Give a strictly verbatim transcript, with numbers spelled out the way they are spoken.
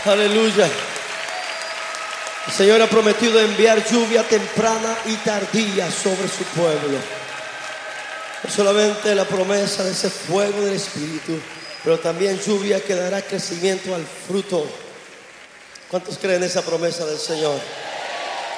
Aleluya. El Señor ha prometido enviar lluvia temprana y tardía sobre su pueblo. No solamente la promesa de ese fuego del Espíritu, pero también lluvia que dará crecimiento al fruto. ¿Cuántos creen esa promesa del Señor?